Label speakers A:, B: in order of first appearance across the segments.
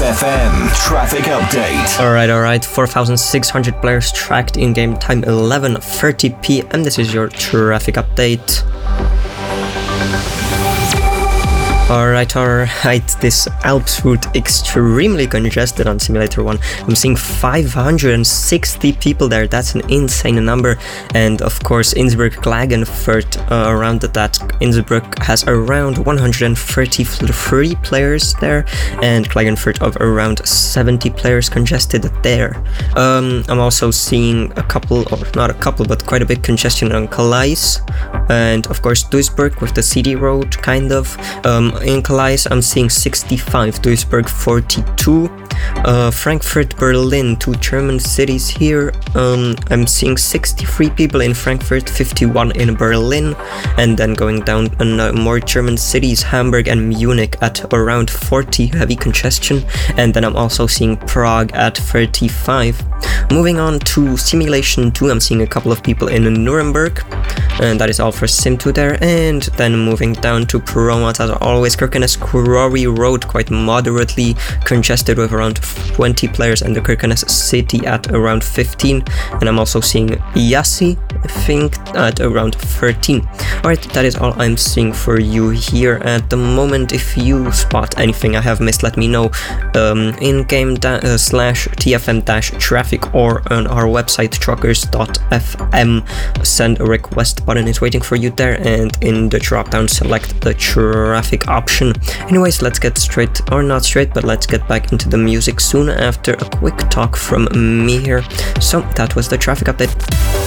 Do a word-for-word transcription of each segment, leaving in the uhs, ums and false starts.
A: F M traffic update.
B: Alright, alright, four thousand six hundred players tracked in game time eleven thirty p m. This is your traffic update. Alright, alright, this Alps route extremely congested on Simulator one. I'm seeing five hundred sixty people there, that's an insane number. And of course Innsbruck, Klagenfurt, uh, around that, Innsbruck has around one hundred thirty-three players there, and Klagenfurt of around seventy players congested there. Um, I'm also seeing a couple, or not a couple, but quite a bit congestion on Calais, and of course Duisburg with the C D road, kind of. Um, in Calais I'm seeing sixty-five, Duisburg forty-two, uh, Frankfurt, Berlin, two German cities here. Um, I'm seeing sixty-three people in Frankfurt, fifty-one in Berlin, and then going down uh, more German cities, Hamburg and Munich at around forty, heavy congestion, and then I'm also seeing Prague at thirty-five. Moving on to Simulation two, I'm seeing a couple of people in Nuremberg, and that is all for Sim two there. And then moving down to Promot, as always, Kirkenes Quarry Road quite moderately congested with around twenty players, and the Kirkenes City at around fifteen, and I'm also seeing Yassi, I think, at around thirteen. Alright, that is all I'm seeing for you here at the moment. If you spot anything I have missed, let me know um, in-game da- uh, slash tfm dash traffic or on our website truckers dot f m. Send a request button is waiting for you there, and in the drop down select the traffic option. Anyways, let's get straight, or not straight, but let's get back into the music soon after a quick talk from me here. So that was the traffic update.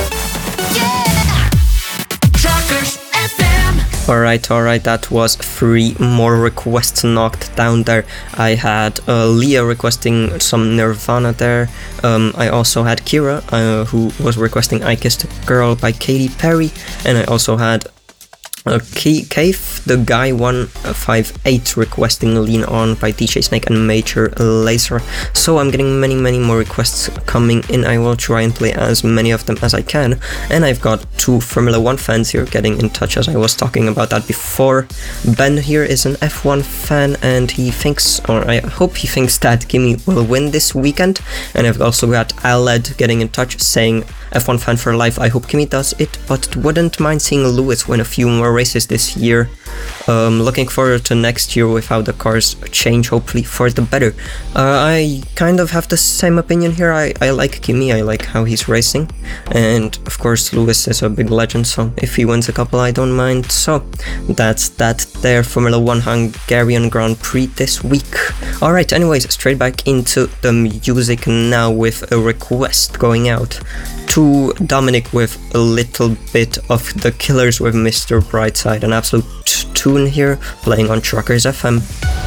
B: Alright, alright, that was three more requests knocked down there. I had uh, Leah requesting some Nirvana there. Um, I also had Kira, uh, who was requesting I Kissed a Girl by Katy Perry. And I also had Uh, Cave, the guy one five eight requesting Lean On by D J Snake and Major Lazer. So I'm getting many many more requests coming in. I will try and play as many of them as I can, and I've got two Formula One fans here getting in touch, as I was talking about that before. Ben here is an F one fan, and he thinks, or I hope he thinks, that Kimi will win this weekend. And I've also got Aled getting in touch saying, F one fan for life, I hope Kimi does it, but wouldn't mind seeing Lewis win a few more races this year. Um, looking forward to next year with how the cars change, hopefully for the better. Uh, I kind of have the same opinion here. I, I like Kimi, I like how he's racing, and of course Lewis is a big legend, so if he wins a couple I don't mind. So that's that there, Formula One Hungarian Grand Prix this week. Alright, anyways, straight back into the music now with a request going out to Dominic with a little bit of The Killers with Mister Brightside, an absolute tune here, playing on Truckers F M.